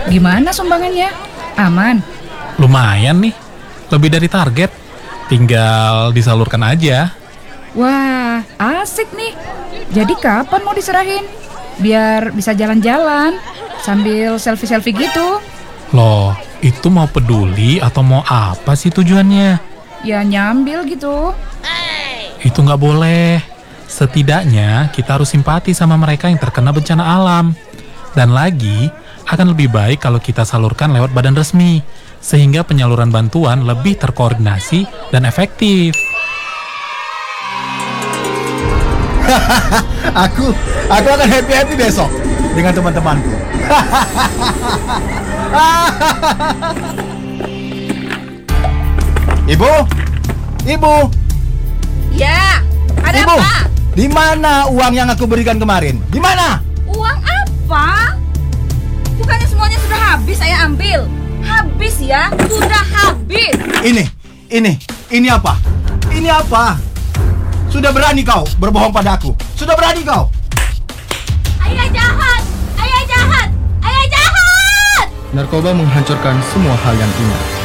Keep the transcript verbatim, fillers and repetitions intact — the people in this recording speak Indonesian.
Gimana sumbangannya? Aman? Lumayan nih, lebih dari target. Tinggal disalurkan aja. Wah, asik nih. Jadi kapan mau diserahin? Biar bisa jalan-jalan sambil selfie-selfie gitu. Loh, itu mau peduli atau mau apa sih tujuannya? Ya nyambil gitu. Itu nggak boleh. Setidaknya kita harus simpati sama mereka yang terkena bencana alam. Dan lagi, akan lebih baik kalau kita salurkan lewat badan resmi, sehingga penyaluran bantuan lebih terkoordinasi dan efektif. aku, aku akan happy-happy besok dengan teman-temanku. Ibu, Ibu, Ya, ada Ibu, apa? di mana uang yang aku berikan kemarin? Di mana? Uang apa? Bukannya semuanya sudah habis saya ambil? Habis ya, sudah habis. Ini, ini, ini apa? Ini apa? Sudah berani kau berbohong padaku? Sudah berani kau? Ayah jahat, ayah jahat, ayah jahat. Narkoba menghancurkan semua hal yang indah.